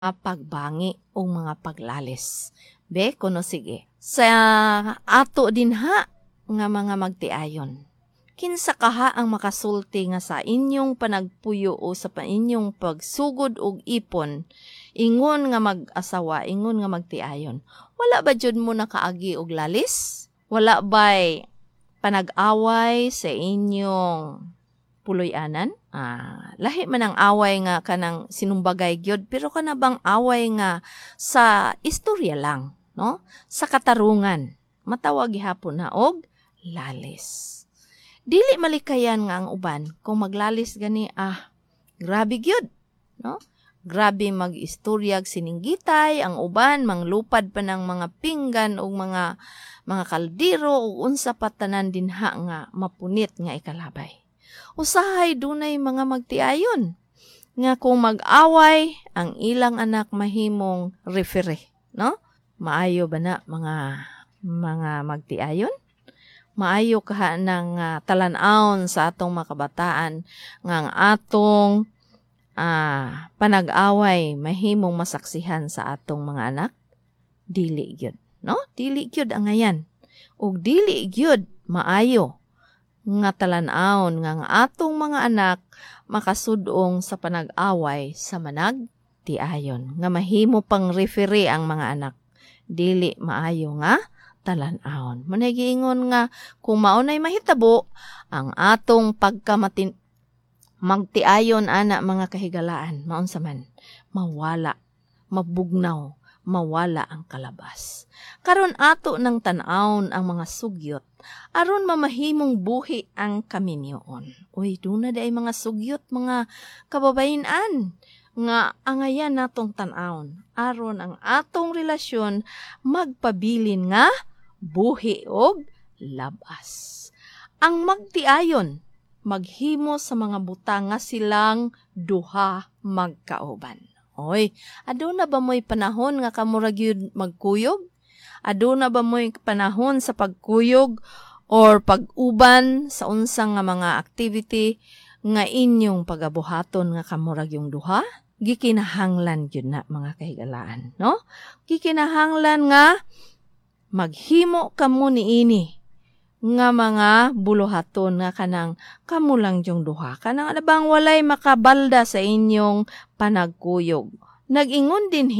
pagbangi o mga paglalis. Be, kuno sige. Sa ato din ha, nga mga magtiayon. Kinsa kaha ang makasulti nga sa inyong panagpuyo o sa inyong pagsugod og ipon, ingon nga mag-asawa, ingon nga magtiayon. Wala ba jud mo nakaagi og lalis? Wala ba'y panag-away sa inyong puloy-anan? Lahi man ang away nga kanang sinumbagay gyud, pero kana bang away nga sa istorya lang, no? Sa katarungan, matawag gihapon na og lalis. Dili malikayan nga ang uban kung maglalis gani, grabe gyud, no? Grabe mag-istoryag sininggitay, ang uban manglupad pa ng mga pinggan o mga kaldero o unsa pa tanan dinha nga mapunit nga ikalabay. Usahay dunay mga magtiayon nga kung mag-away ang ilang anak mahimong refere, no? Maayo ba na mga magtiayon? Maayo kaha ng talan-aon sa atong makabataan nga ang atong panag-away mahimong masaksihan sa atong mga anak? Dili gyud, no? Dili gyud ang ngayan. Ug dili gyud maayo nga talan-aon nga ang atong mga anak makasudong sa panag-away sa managtiayon. Nga mahimo pang refere ang mga anak. Dili maayo nga talan-aon. Managiingon nga kung maunay mahitabo ang atong magtiayon ana mga kahigalaan, maunsa man, mawala, mabugnaw, mawala ang kalabas. Karon ato ng tan-awon ang mga sugyot, aron mamahimong buhi ang kaminyoon. Uy, duna day mga sugyot, mga kababayan-an, nga angayan natong tan-awon, aron ang atong relasyon magpabilin nga buhi og labas. Ang magtiayon, maghimo sa mga butang nga silang duha magkauban. Oy, aduna ba mo'y panahon nga kamurag yun magkuyog? Aduna ba mo'y panahon sa pagkuyog or pag-uban sa unsang nga mga activity nga inyong pagabuhaton nga kamurag yung duha? Gikinahanglan yun na mga kahigalaan, no? Gikinahanglan nga maghimo kamo niini nga mga buluhaton nga kanang kamulang yung duha. Kanang alabang walay makabalda sa inyong panagkuyog. Nag-ingon din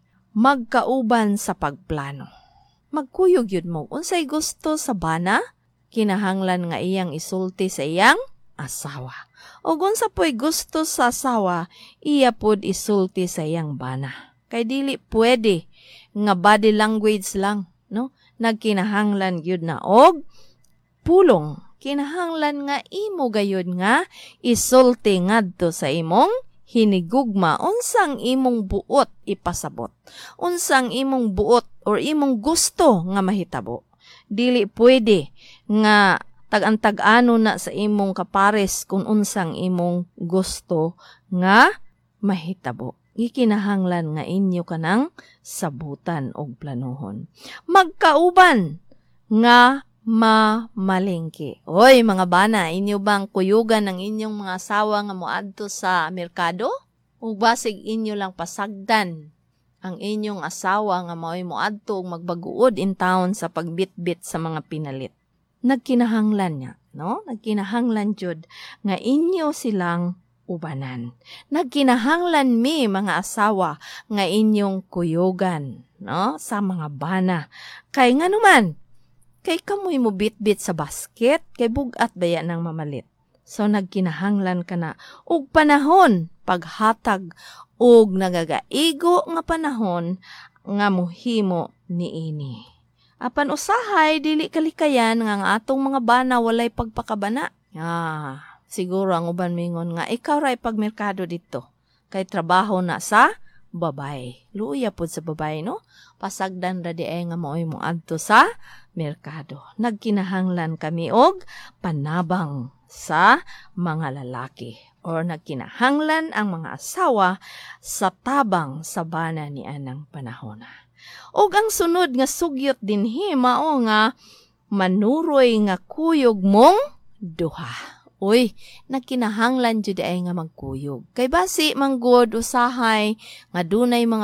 magkauban sa pagplano. Magkuyog yun mo. Unsay gusto sa bana, kinahanglan nga iyang isulti sa iyang asawa. O unsa po'y gusto sa asawa, iya pod isulti sa iyang bana. Kay dili pwede nga body language lang, no? Nagkinahanglan yun na og pulong. Kinahanglan nga imo gayud nga isulti ngadto sa imong hinigugma unsang imong buot ipasabot. Unsang imong buot or imong gusto nga mahitabo. Dili pwede nga tag-antag-ano na sa imong kapares kung unsang imong gusto nga mahitabo. Ikinahanglan nga inyo kanang sabutan og planuhon. Magkauban nga mamalingki. Oy, mga bana, inyo bang kuyugan ng inyong mga asawa nga moadto sa merkado? O basig inyo lang pasagdan ang inyong asawa nga mao'y moadto og magbaguod in town sa pagbitbit sa mga pinalit? Nagkinahanglan niya, no? Nagkinahanglan jud nga inyo silang ubanan. Nagkinahanglan mga asawa nga inyong kuyugan, no? Sa mga bana. Kay nga naman, kay kamoy mo bit-bit sa basket, kay bugat baya ng mamalit. So nagkinahanglan ka na og panahon paghatag og nagagaigo nga panahon nga muhimo niini. Apan usahay dili kalikayan nga ang atong mga bana walay pagpakabana. Siguro ang uban mingon nga ikaw ray pagmerkado dito. Kay trabaho na sa babay. Luya pod sa babay, no? Pasagdan ra di ay nga mao'y mo adto sa merkado. Nagkinahanglan kami og panabang sa mga lalaki or nagkinahanglan ang mga asawa sa tabang sa bana ni anang panahona. Og ang sunod nga sugyot dinhi mao nga manuroy nga kuyog mong duha. kahoy nagkinahanglan jud ay nga magkuyog. Kay basi manggod usahay nga dunay mga